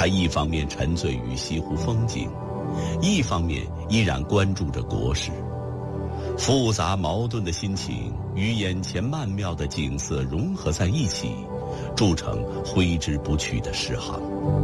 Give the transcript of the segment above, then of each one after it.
他一方面沉醉于西湖风景，一方面依然关注着国事。复杂矛盾的心情与眼前曼妙的景色融合在一起，铸成挥之不去的诗行。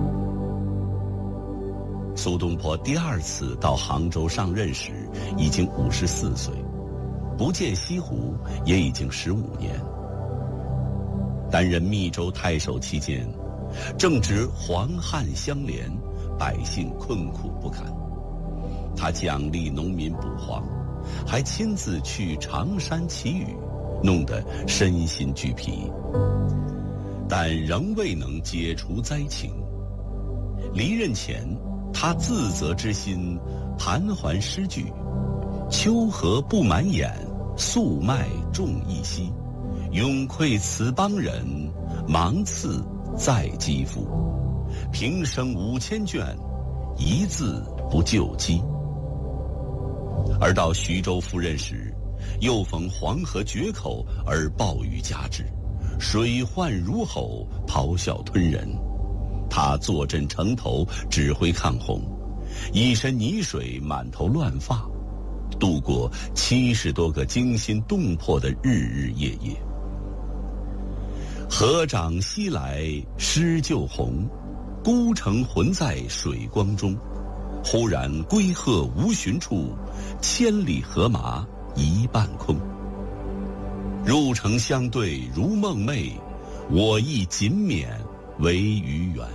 苏东坡第二次到杭州上任时已经54岁，不见西湖也已经15年。担任密州太守期间，正值黄旱相连，百姓困苦不堪。他奖励农民捕荒，还亲自去常山祈雨，弄得身心俱疲，但仍未能解除灾情。离任前，他自责之心盘桓诗句：秋荷不满眼，粟麦种一稀，永馈此邦人，芒刺在肌肤。平生5000卷，一字不就机。而到徐州赴任时，又逢黄河决口而暴雨加之，水患如吼，咆哮吞人。他坐镇城头，指挥抗洪，一身泥水，满头乱发，度过70多个惊心动魄的日日夜夜。河涨西来诗就红，孤城浑在水光中。忽然归鹤无寻处，千里荷马一半空。入城相对如梦寐，我亦仅免为鱼圆。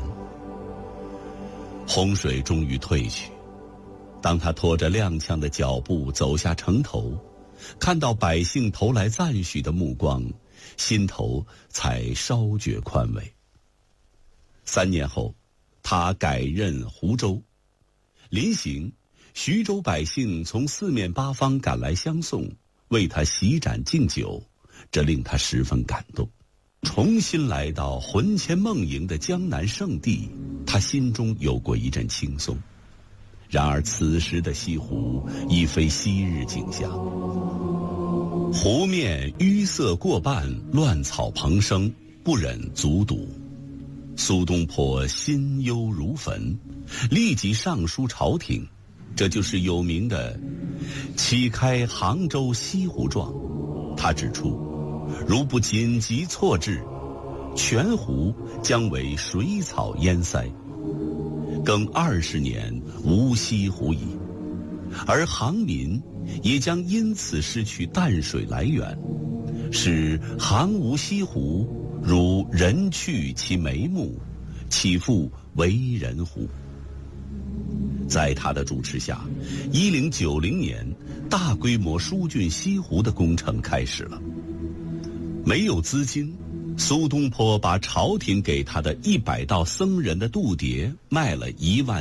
洪水终于退去，当他拖着踉跄的脚步走下城头，看到百姓投来赞许的目光，心头才稍觉宽慰。3年后，他改任湖州。临行，徐州百姓从4面8方赶来相送，为他席盏敬酒，这令他十分感动。重新来到魂牵梦萦的江南圣地，他心中有过一阵轻松。然而此时的西湖已非昔日景象，湖面淤塞过半，乱草蓬生，不忍卒睹。苏东坡心忧如焚，立即上书朝廷，这就是有名的启开杭州西湖状。他指出，如不紧急措置，全湖将为水草淹塞，更20年无西湖矣，而杭民也将因此失去淡水来源，使杭无西湖，如人去其眉目，岂复为人乎？在他的主持下，1090年大规模疏浚西湖的工程开始了。没有资金，苏东坡把朝廷给他的100道僧人的度牒卖了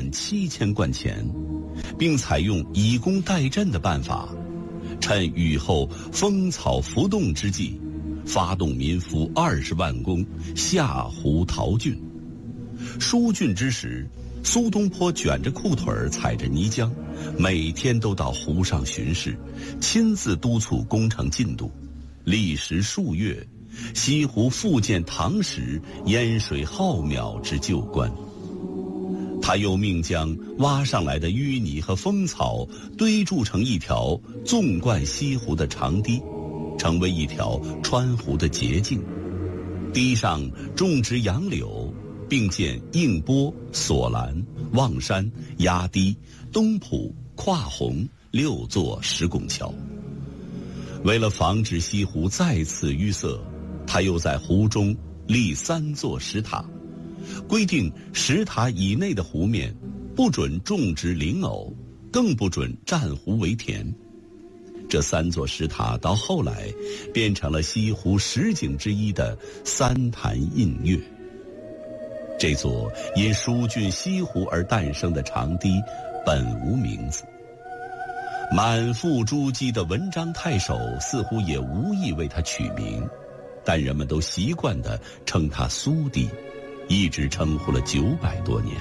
17000贯钱，并采用以工代赈的办法，趁雨后风草浮动之际，发动民夫20万工下湖淘浚。疏浚之时，苏东坡卷着裤腿踩着泥浆，每天都到湖上巡视，亲自督促工程进度。历时数月，西湖复见唐时淹水浩渺之旧观。他又命将挖上来的淤泥和风草堆筑成一条纵贯西湖的长堤，成为一条穿湖的捷径。堤上种植杨柳，并建映波、索兰、望山、压堤、东浦、跨洪6座石拱桥。为了防止西湖再次淤塞，他又在湖中立3座石塔，规定石塔以内的湖面不准种植灵藕，更不准占湖为田。这3座石塔到后来变成了西湖10景之一的3潭印月。这座因疏浚西湖而诞生的长堤本无名字，满腹珠玑的文章太守似乎也无意为他取名，但人们都习惯地称他苏堤，一直称呼了900多年。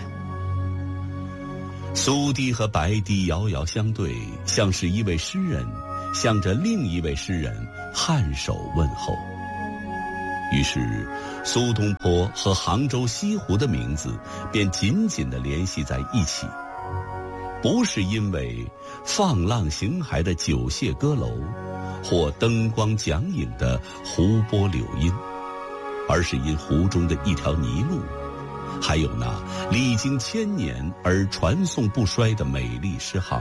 苏堤和白堤遥遥相对，像是一位诗人向着另一位诗人颔首问候。 于是，苏东坡和杭州西湖的名字便紧紧地联系在一起，不是因为放浪形骸的九榭歌楼，或灯光讲影的湖泊柳荫，而是因湖中的一条泥路，还有那历经千年而传颂不衰的美丽诗行。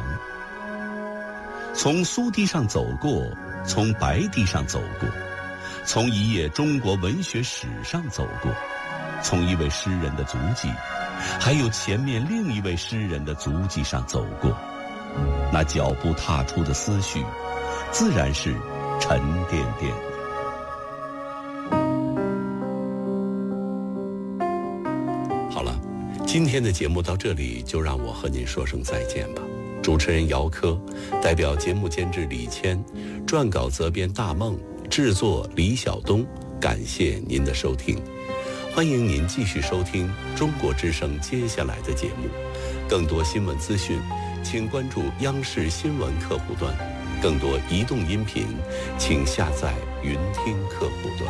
从苏堤上走过，从白堤上走过，从一页中国文学史上走过，从一位诗人的足迹，还有前面另一位诗人的足迹上走过，那脚步踏出的思绪，自然是沉甸甸的。好了，今天的节目到这里，就让我和您说声再见吧。主持人姚科，代表节目监制李谦，撰稿责编大梦，制作李晓东，感谢您的收听。欢迎您继续收听中国之声接下来的节目。更多新闻资讯，请关注央视新闻客户端；更多移动音频，请下载云听客户端。